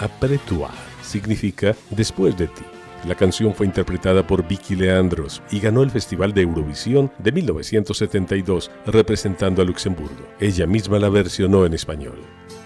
Après toi significa después de ti. La canción fue interpretada por Vicky Leandros y ganó el Festival de Eurovisión de 1972 representando a Luxemburgo. Ella misma la versionó en español.